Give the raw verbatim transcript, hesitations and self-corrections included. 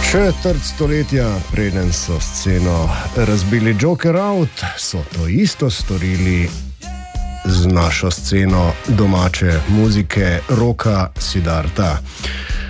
Četrt stoletja preden so sceno razbili Joker Out, so to isto storili z našo sceno domače muzike, rocka, Siddharta.